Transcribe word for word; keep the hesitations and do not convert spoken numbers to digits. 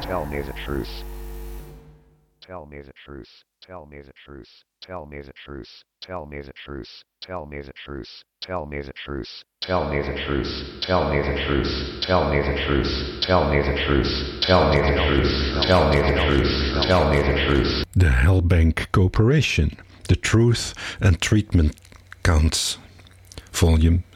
Tell me the truth. Tell me the truth. Tell me the truth. Tell me the truth. Tell me the truth. Tell me the truth. Tell me the truth. Tell me the truth. Tell me the truth. Tell me the truth. Tell me the truth. Tell me the truth. Tell me the truth. Tell me the truth. The Hellbank Corporation. The Truth and Treatment Counts. Volume